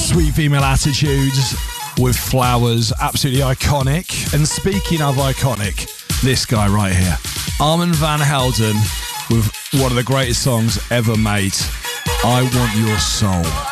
Sweet Female Attitudes with Flowers, absolutely iconic. And speaking of iconic, this guy right here, Armand Van Helden with one of the greatest songs ever made, I Want Your Soul.